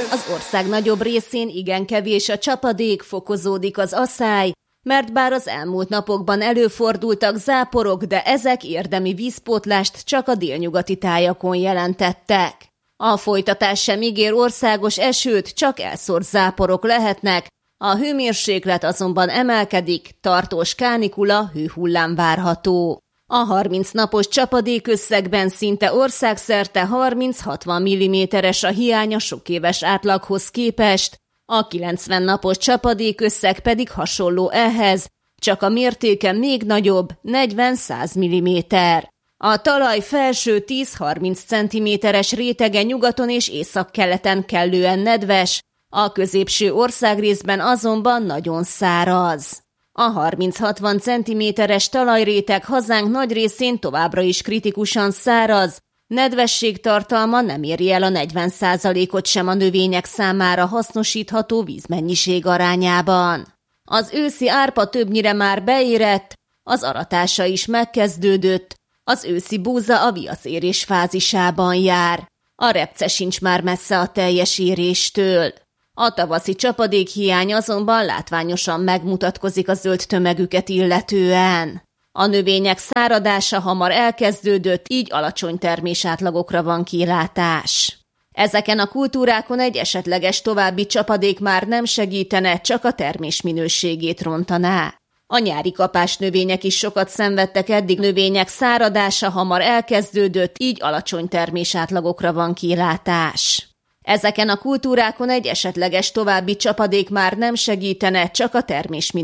Az ország nagyobb részén igen kevés a csapadék, fokozódik az aszály, mert bár az elmúlt napokban előfordultak záporok, de ezek érdemi vízpótlást csak a délnyugati tájakon jelentettek. A folytatás sem ígér országos esőt, csak elszórt záporok lehetnek, a hőmérséklet azonban emelkedik, tartós kánikula, hőhullám várható. A 30 napos csapadékösszegben szinte országszerte 30-60 mm-es a hiány a sokéves átlaghoz képest, a 90 napos csapadékösszeg pedig hasonló ehhez, csak a mértéke még nagyobb, 40-100 mm. A talaj felső 10-30 cm-es rétege nyugaton és északkeleten kellően nedves, a középső országrészben azonban nagyon száraz. A 30-60 cm-es talajréteg hazánk nagy részén továbbra is kritikusan száraz, nedvesség tartalma nem éri el a 40%-ot sem a növények számára hasznosítható vízmennyiség arányában. Az őszi árpa többnyire már beérett, az aratása is megkezdődött, az őszi búza a viaszérés fázisában jár. A repce sincs már messze a teljes éréstől. A tavaszi csapadékhiány azonban látványosan megmutatkozik a zöld tömegüket illetően. A növények száradása hamar elkezdődött, így alacsony termésátlagokra van kilátás. Ezeken a kultúrákon egy esetleges további csapadék már nem segítene, csak a termés minőségét rontaná. A nyári kapás növények is sokat szenvedtek eddig, növények száradása hamar elkezdődött, így alacsony termésátlagokra van kilátás. Ezeken a kultúrákon egy esetleges további csapadék már nem segítene, csak a termés